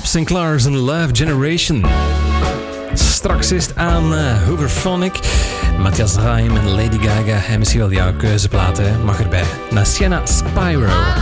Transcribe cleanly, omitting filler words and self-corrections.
Bob Sinclair's and Love Generation. Straks is het aan Hooverphonic, Matthias Reim en Lady Gaga. En misschien wel jouw keuzeplaten mag erbij. Na Sienna Spyro.